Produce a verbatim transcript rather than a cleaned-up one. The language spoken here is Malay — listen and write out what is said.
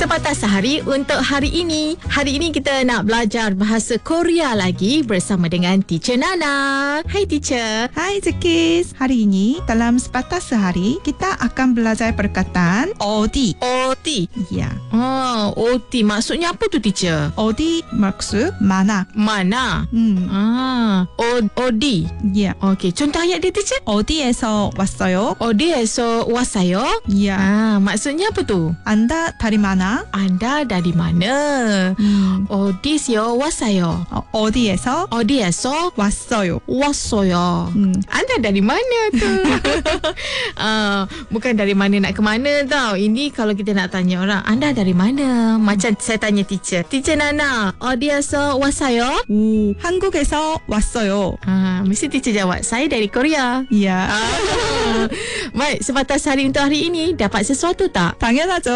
Sepatah Sehari untuk hari ini. Hari ini kita nak belajar bahasa Korea lagi bersama dengan Teacher Nana. Hai Teacher. Hai Zekis. Hari ini dalam Sepatah Sehari kita akan belajar perkataan 어디. O T. Ya. Oh, O T. Maksudnya apa tu Teacher? 어디 maksud mana. Mana? Hmm. Ah, O Odi. Ya. Okey, contoh ayat dia Teacher. 어디에서 왔어요? 어디에서 왔어요? Ya. Ah, maksudnya apa tu? Anda dari mana? Anda dari mana? Hmm. 어디서 왔어요? 어, 어디에서 어디에서 왔어요? 왔어요. Hmm. Anda dari mana tu? uh, bukan dari mana nak ke mana tau. Ini kalau kita nak tanya orang, anda dari mana? Macam saya tanya teacher. Teacher Nana, 어디에서 왔어요? 오, 한국에서 왔어요. Uh, mesti teacher jawab, saya dari Korea. Ya. Ah. Baik, sebatas hari untuk hari ini, dapat sesuatu tak? 당연하죠.